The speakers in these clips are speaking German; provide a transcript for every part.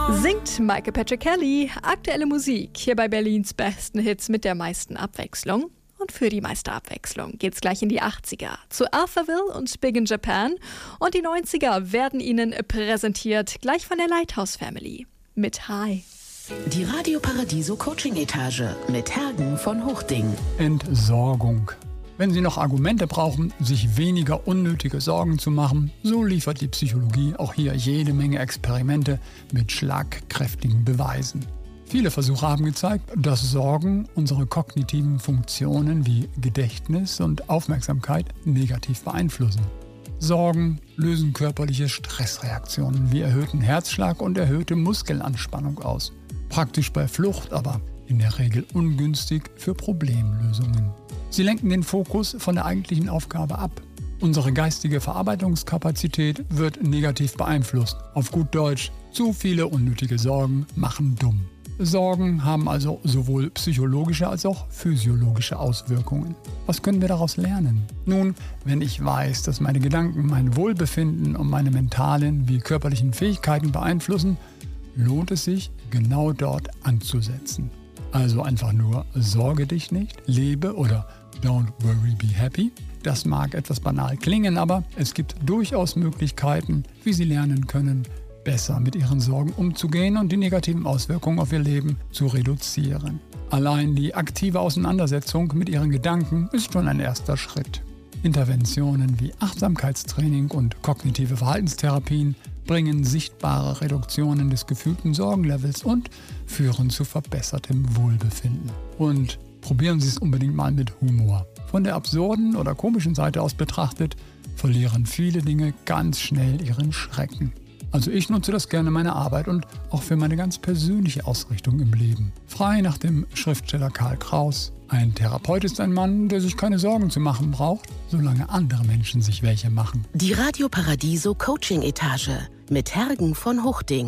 Singt Michael Patrick Kelly. Aktuelle Musik hier bei Berlins besten Hits mit der meisten Abwechslung. Und für die meiste Abwechslung geht's gleich in die 80er zu Alphaville und Big in Japan. Und die 90er werden Ihnen präsentiert, gleich von der Lighthouse Family mit Hi. Die Radio Paradiso Coaching Etage mit Hergen von Hochding. Entsorgung. Wenn Sie noch Argumente brauchen, sich weniger unnötige Sorgen zu machen, so liefert die Psychologie auch hier jede Menge Experimente mit schlagkräftigen Beweisen. Viele Versuche haben gezeigt, dass Sorgen unsere kognitiven Funktionen wie Gedächtnis und Aufmerksamkeit negativ beeinflussen. Sorgen lösen körperliche Stressreaktionen wie erhöhten Herzschlag und erhöhte Muskelanspannung aus. Praktisch bei Flucht, aber in der Regel ungünstig für Problemlösungen. Sie lenken den Fokus von der eigentlichen Aufgabe ab. Unsere geistige Verarbeitungskapazität wird negativ beeinflusst. Auf gut Deutsch, zu viele unnötige Sorgen machen dumm. Sorgen haben also sowohl psychologische als auch physiologische Auswirkungen. Was können wir daraus lernen? Nun, wenn ich weiß, dass meine Gedanken mein Wohlbefinden und meine mentalen wie körperlichen Fähigkeiten beeinflussen, lohnt es sich, genau dort anzusetzen. Also einfach nur sorge dich nicht, lebe oder don't worry, be happy. Das mag etwas banal klingen, aber es gibt durchaus Möglichkeiten, wie Sie lernen können, besser mit Ihren Sorgen umzugehen und die negativen Auswirkungen auf Ihr Leben zu reduzieren. Allein die aktive Auseinandersetzung mit Ihren Gedanken ist schon ein erster Schritt. Interventionen wie Achtsamkeitstraining und kognitive Verhaltenstherapien bringen sichtbare Reduktionen des gefühlten Sorgenlevels und führen zu verbessertem Wohlbefinden. Und probieren Sie es unbedingt mal mit Humor. Von der absurden oder komischen Seite aus betrachtet, verlieren viele Dinge ganz schnell ihren Schrecken. Also ich nutze das gerne in meiner Arbeit und auch für meine ganz persönliche Ausrichtung im Leben. Frei nach dem Schriftsteller Karl Kraus. Ein Therapeut ist ein Mann, der sich keine Sorgen zu machen braucht, solange andere Menschen sich welche machen. Die Radio Paradiso Coaching Etage mit Hergen von Hochding.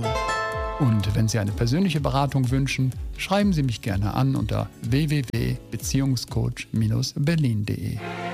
Und wenn Sie eine persönliche Beratung wünschen, schreiben Sie mich gerne an unter www.beziehungscoach-berlin.de.